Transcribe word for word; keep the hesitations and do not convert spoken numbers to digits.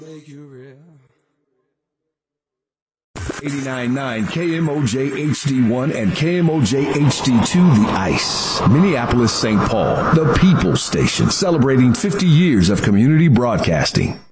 Make you real. eighty-nine point nine K M O J H D one and K M O J H D two The Ice. Minneapolis, Saint Paul, the People's Station, celebrating fifty years of community broadcasting.